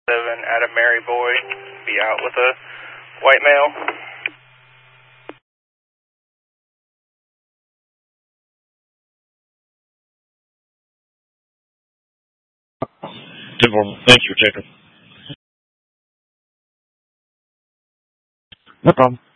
Adam Mary Boy, be out with a white male. 10-4, thanks for checking. No problem.